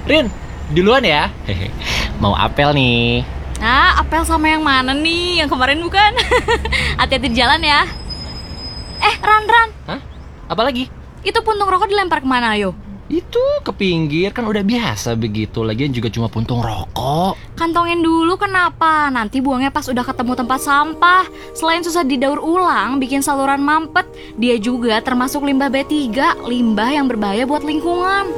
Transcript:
Rin, duluan ya. Hehe. Mau apel nih. Ah, apel sama yang mana nih? Yang kemarin bukan? Hati-hati di jalan ya. Ran. Hah? Apa lagi? Itu puntung rokok dilempar kemana, ayo? Itu ke pinggir, kan udah biasa begitu. Lagian juga cuma puntung rokok. Kantongin dulu kenapa? Nanti buangnya pas udah ketemu tempat sampah. Selain susah didaur ulang, bikin saluran mampet, dia juga termasuk limbah B3, limbah yang berbahaya buat lingkungan.